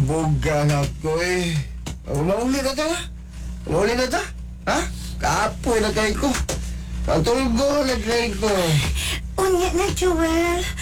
bugang ako eh. Mauli na ta? Mauli na ta? Ha? Kaapoy na kayo ko. Ang tulgo na kayo ko. Unya na, Joel.